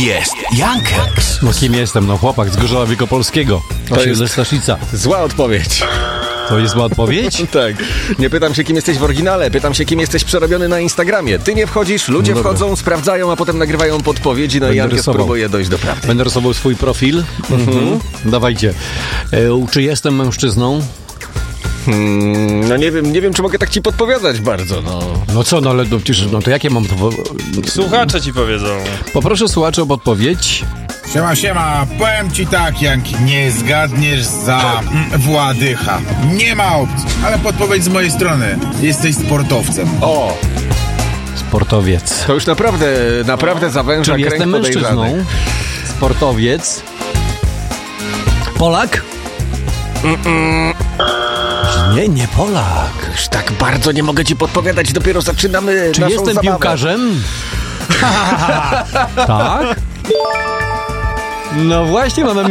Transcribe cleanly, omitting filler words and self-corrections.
jest Jankex. No kim jestem? No chłopak z Gorzowa Wielkopolskiego. jest- ze Staszica. Zła odpowiedź. To jest zła odpowiedź? Tak. Nie pytam się, kim jesteś w oryginale, pytam się, kim jesteś przerobiony na Instagramie. Ty nie wchodzisz, ludzie Dobra. wchodzą, sprawdzają, a potem nagrywają podpowiedzi, no i Będę Jankę rysował. spróbuje dojść do prawdy. Będę rysował swój profil. Dawajcie. Czy jestem mężczyzną? No nie wiem, czy mogę tak ci podpowiadać bardzo, no. No co, no ale no, przecież, no to jakie mam to... Słuchacze ci powiedzą. Poproszę słuchaczy o podpowiedź. Siema, powiem ci tak, Janki, nie zgadniesz za Władycha. Nie ma opcji, ale podpowiedź z mojej strony. Jesteś sportowcem. O, Sportowiec. to już naprawdę zawęża Czyli kręg jestem mężczyzną? podejrzanych. Sportowiec? Polak? Nie Polak. Już tak bardzo nie mogę ci podpowiadać, dopiero zaczynamy Czy naszą jestem zabawę. piłkarzem? Tak? No właśnie, mamy